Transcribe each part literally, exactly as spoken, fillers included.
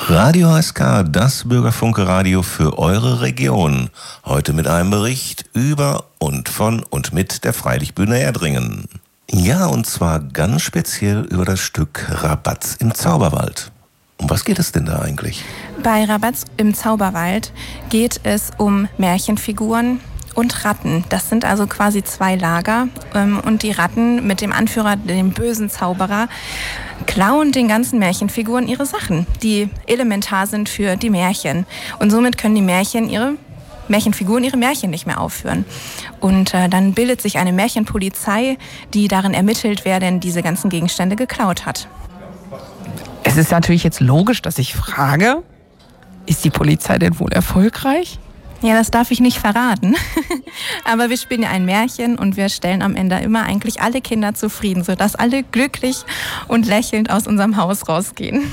Radio H S K, das Bürgerfunke-Radio für eure Region. Heute mit einem Bericht über und von und mit der Freilichtbühne Erdringen. Ja, und zwar ganz speziell über das Stück Rabatz im Zauberwald. Um was geht es denn da eigentlich? Bei Rabatz im Zauberwald geht es um Märchenfiguren und Ratten. Das sind also quasi zwei Lager. Und die Ratten mit dem Anführer, dem bösen Zauberer, klauen den ganzen Märchenfiguren ihre Sachen, die elementar sind für die Märchen. Und somit können die Märchen ihre Märchenfiguren ihre Märchen nicht mehr aufführen. Und äh, dann bildet sich eine Märchenpolizei, die darin ermittelt, wer denn diese ganzen Gegenstände geklaut hat. Es ist natürlich jetzt logisch, dass ich frage, ist die Polizei denn wohl erfolgreich? Ja, das darf ich nicht verraten. Aber wir spielen ja ein Märchen und wir stellen am Ende immer eigentlich alle Kinder zufrieden, sodass alle glücklich und lächelnd aus unserem Haus rausgehen.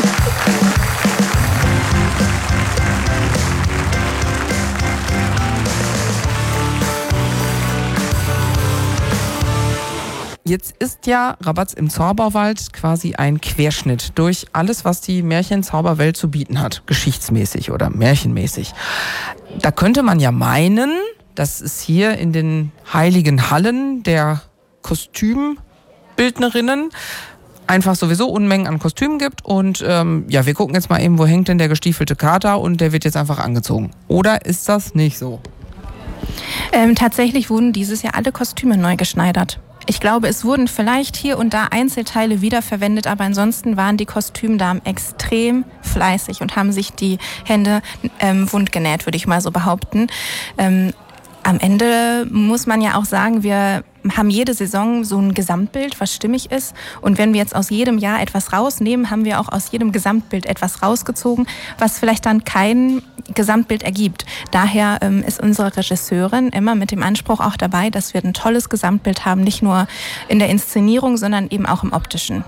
Jetzt ist ja Rabatz im Zauberwald quasi ein Querschnitt durch alles, was die Märchen-Zauberwelt zu bieten hat, geschichtsmäßig oder märchenmäßig. Da könnte man ja meinen, dass es hier in den heiligen Hallen der Kostümbildnerinnen einfach sowieso Unmengen an Kostümen gibt und ähm, ja, wir gucken jetzt mal eben, wo hängt denn der gestiefelte Kater und der wird jetzt einfach angezogen. Oder ist das nicht so? Ähm, tatsächlich wurden dieses Jahr alle Kostüme neu geschneidert. Ich glaube, es wurden vielleicht hier und da Einzelteile wiederverwendet, aber ansonsten waren die Kostümdamen extrem fleißig und haben sich die Hände ähm, wundgenäht, würde ich mal so behaupten. Ähm, am Ende muss man ja auch sagen, wir haben jede Saison so ein Gesamtbild, was stimmig ist. Und wenn wir jetzt aus jedem Jahr etwas rausnehmen, haben wir auch aus jedem Gesamtbild etwas rausgezogen, was vielleicht dann kein Gesamtbild ergibt. Daher ähm, ist unsere Regisseurin immer mit dem Anspruch auch dabei, dass wir ein tolles Gesamtbild haben, nicht nur in der Inszenierung, sondern eben auch im Optischen.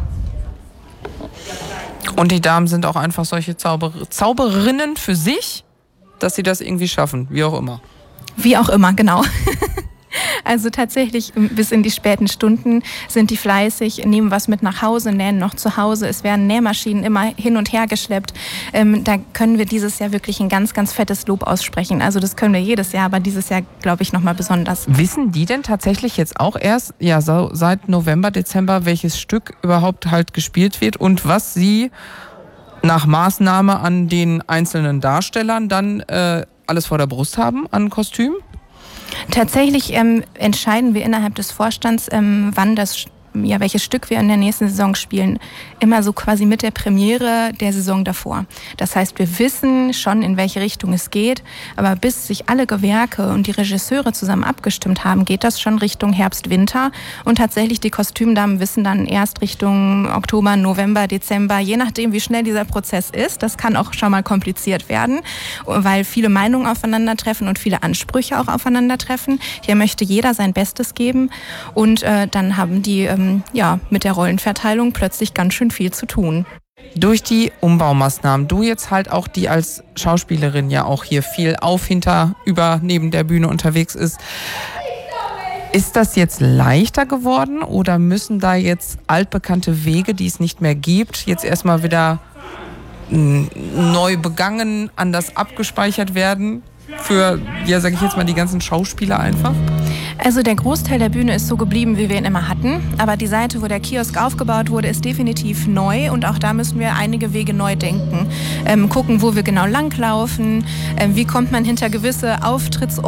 Und die Damen sind auch einfach solche Zauber- Zauberinnen für sich, dass sie das irgendwie schaffen, wie auch immer. Wie auch immer, genau. Also tatsächlich bis in die späten Stunden sind die fleißig, nehmen was mit nach Hause, nähen noch zu Hause. Es werden Nähmaschinen immer hin und her geschleppt. Ähm, da können wir dieses Jahr wirklich ein ganz, ganz fettes Lob aussprechen. Also das können wir jedes Jahr, aber dieses Jahr glaube ich nochmal besonders. Wissen die denn tatsächlich jetzt auch erst, ja, so seit November, Dezember, welches Stück überhaupt halt gespielt wird und was sie nach Maßnahme an den einzelnen Darstellern dann äh, alles vor der Brust haben an Kostüm? Tatsächlich ähm, entscheiden wir innerhalb des Vorstands, ähm, wann das, ja, welches Stück wir in der nächsten Saison spielen. Immer so quasi mit der Premiere der Saison davor. Das heißt, wir wissen schon, in welche Richtung es geht, aber bis sich alle Gewerke und die Regisseure zusammen abgestimmt haben, geht das schon Richtung Herbst, Winter. Und tatsächlich die Kostümdamen wissen dann erst Richtung Oktober, November, Dezember, je nachdem, wie schnell dieser Prozess ist. Das kann auch schon mal kompliziert werden, weil viele Meinungen aufeinandertreffen und viele Ansprüche auch aufeinandertreffen. Hier möchte jeder sein Bestes geben und äh, dann haben die äh, ja, mit der Rollenverteilung plötzlich ganz schön viel zu tun. Durch die Umbaumaßnahmen, du jetzt halt auch, die als Schauspielerin ja auch hier viel auf, hinter, über, neben der Bühne unterwegs ist, ist das jetzt leichter geworden oder müssen da jetzt altbekannte Wege, die es nicht mehr gibt, jetzt erstmal wieder neu begangen, anders abgespeichert werden für, ja, sag ich jetzt mal, die ganzen Schauspieler einfach? Also der Großteil der Bühne ist so geblieben, wie wir ihn immer hatten. Aber die Seite, wo der Kiosk aufgebaut wurde, ist definitiv neu. Und auch da müssen wir einige Wege neu denken. Ähm, gucken, wo wir genau langlaufen. Ähm, wie kommt man hinter gewisse Auftrittsorte